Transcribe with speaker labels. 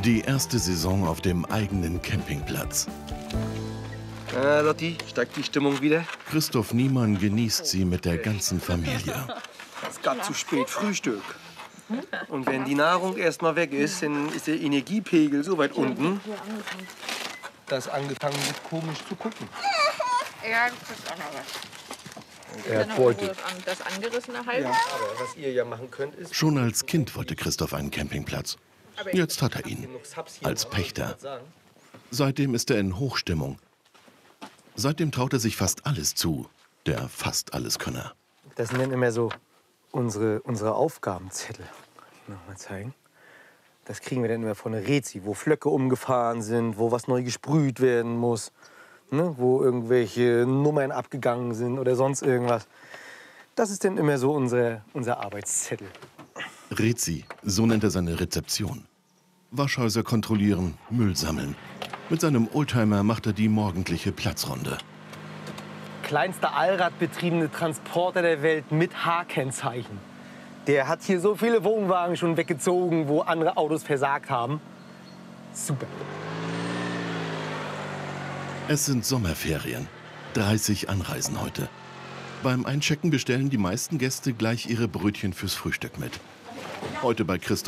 Speaker 1: Die erste Saison auf dem eigenen Campingplatz.
Speaker 2: Lotti, steigt die Stimmung wieder?
Speaker 1: Christoph Niemann genießt sie mit der ganzen Familie.
Speaker 2: Es gab zu spät Frühstück. Und wenn die Nahrung erst mal weg ist, dann ist der Energiepegel so weit unten, dass angefangen wird, komisch zu gucken.
Speaker 3: Ja, das ist auch noch was.
Speaker 2: Er wollte.
Speaker 3: Das angerissene Halbe.
Speaker 2: Ja, aber was ihr ja machen könnt, ist...
Speaker 1: Schon als Kind wollte Christoph einen Campingplatz. Jetzt hat er ihn.
Speaker 2: genug Subs hier
Speaker 1: Als
Speaker 2: noch,
Speaker 1: Pächter.
Speaker 2: muss ich sagen.
Speaker 1: Seitdem ist er in Hochstimmung. Seitdem traut er sich fast alles zu. Der Fast-Alles-Könner.
Speaker 2: Das sind dann immer so unsere Aufgabenzettel. Nochmal zeigen. Das kriegen wir dann immer von der Rezi, wo Flöcke umgefahren sind, wo was neu gesprüht werden muss, ne? Wo irgendwelche Nummern abgegangen sind oder sonst irgendwas. Das ist dann immer so unser Arbeitszettel.
Speaker 1: Rezi, so nennt er seine Rezeption. Waschhäuser kontrollieren, Müll sammeln. Mit seinem Oldtimer macht er die morgendliche Platzrunde.
Speaker 2: Kleinster allradbetriebene Transporter der Welt mit H-Kennzeichen. Der hat hier so viele Wohnwagen schon weggezogen, wo andere Autos versagt haben. Super.
Speaker 1: Es sind Sommerferien. 30 Anreisen heute. Beim Einchecken bestellen die meisten Gäste gleich ihre Brötchen fürs Frühstück mit. Heute bei Christoph